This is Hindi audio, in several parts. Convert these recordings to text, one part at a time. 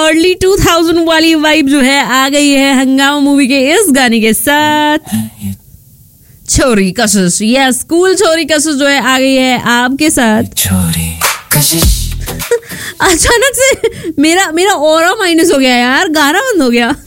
अर्ली 2000 वाली वाइब जो है आ गई है हंगामा मूवी के इस गाने के साथ। छोरी कशिश, या स्कूल छोरी कशिश जो है आ गई है आपके साथ। छोरी कशिश। अचानक से मेरा ऑरा माइनस हो गया यार, गाना बंद हो गया।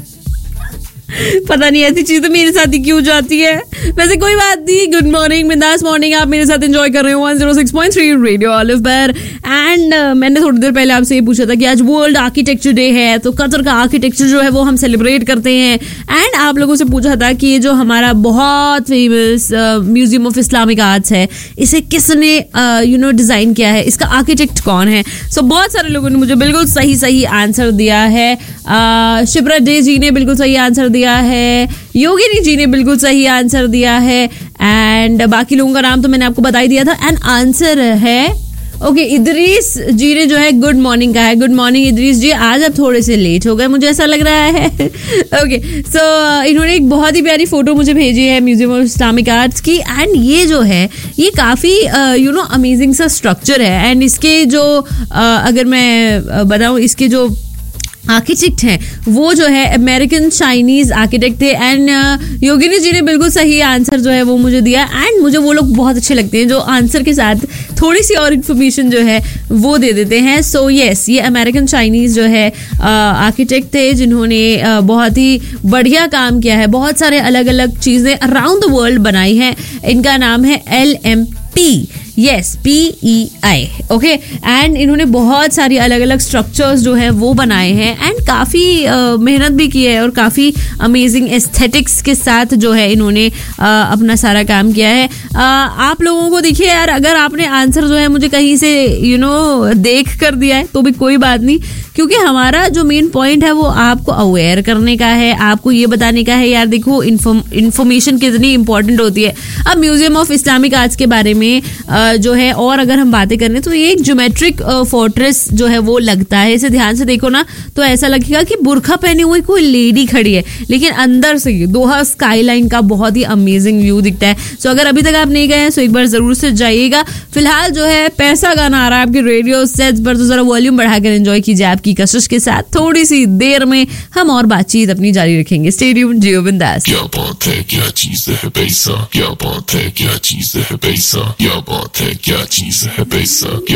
पता नहीं ऐसी चीज तो मेरे साथ ही क्यों जाती है। वैसे कोई बात नहीं। गुड मॉर्निंग, बिंदास मॉर्निंग। आप मेरे साथ एंजॉय कर रहे हो 106.3 रेडियो ऑलिव पर। एंड मैंने थोड़ी देर पहले आपसे ये पूछा था कि आज वर्ल्ड आर्किटेक्चर डे है, तो कतर का आर्किटेक्चर जो है वो हम सेलिब्रेट करते हैं। एंड आप लोगों से पूछा था कि ये जो हमारा बहुत famous museum of Islamic arts है, इसे किसने डिजाइन किया है, इसका आर्किटेक्ट कौन है। सो बहुत सारे लोगों ने मुझे बिल्कुल सही आंसर दिया है। शिप्रा डे जी ने बिल्कुल सही आंसर दिया है, योगिनी जी ने बिल्कुल सही आंसर दिया है, एंड बाकी लोगों का नाम तो मैंने आपको बता ही दिया था। एंड आंसर है ओके, इदरीस जी ने जो है गुड मॉर्निंग कहा है। गुड मॉर्निंग इदरीस जी, आज आप थोड़े से लेट हो गए मुझे ऐसा लग रहा है। ओके, सो इन्होंने एक बहुत ही प्यारी फोटो मुझे भेजी है म्यूजियम ऑफ इस्लामिक आर्ट्स की। एंड ये जो है ये काफ़ी अमेजिंग सा स्ट्रक्चर है। एंड इसके जो अगर मैं बताऊँ, इसके जो आर्किटेक्ट हैं वो जो है अमेरिकन चाइनीज आर्किटेक्ट थे। एंड योगिनी जी ने बिल्कुल सही आंसर जो है वो मुझे दिया। एंड मुझे वो लोग बहुत अच्छे लगते हैं जो आंसर के साथ थोड़ी सी और इन्फॉर्मेशन जो है वो दे देते हैं। सो यस, ये अमेरिकन चाइनीज जो है आर्किटेक्ट थे जिन्होंने बहुत ही बढ़िया काम किया है, बहुत सारे अलग अलग चीज़ें अराउंड द वर्ल्ड बनाई हैं। इनका नाम है LMP, yes, PEI। Okay, and इन्होंने बहुत सारी अलग अलग स्ट्रक्चर्स जो है वो बनाए हैं। एंड काफ़ी मेहनत भी की है और काफ़ी अमेजिंग एस्थेटिक्स के साथ जो है इन्होंने अपना सारा काम किया है। आप लोगों को देखिए यार, अगर आपने आंसर जो है मुझे कहीं से देख कर दिया है तो भी कोई बात नहीं, क्योंकि हमारा जो मेन पॉइंट है वो आपको अवेयर करने का है, आपको ये बताने का है यार देखो इन्फॉर्मेशन कितनी इंपॉर्टेंट होती है। अब म्यूजियम ऑफ इस्लामिक आर्ट्स के बारे में जो है और अगर हम बातें करें तो ये एक ज्योमेट्रिक फोर्ट्रेस जो है वो लगता है। इसे ध्यान से देखो ना तो ऐसा लगेगा कि बुर्खा पहने हुई कोई लेडी खड़ी है, लेकिन अंदर से दोहा स्काईलाइन का बहुत ही अमेजिंग व्यू दिखता है। सो अगर अभी तक आप नहीं गए हैं तो एक बार जरूर से जाइएगा। फिलहाल जो है पैसा गाना आ रहा है आपके रेडियो सेट्स पर, तो जरा वॉल्यूम बढ़ाकर एंजॉय कीजिए आपकी कशिश के साथ। थोड़ी सी देर में हम और बातचीत अपनी जारी रखेंगे। स्टे ट्यून्ड, जियो बिंदास। क्या बात है, क्या चीज है पैसा, क्या बात है, क्या चीज है पैसा, क्या बात है, क्या चीज है पैसा, क्या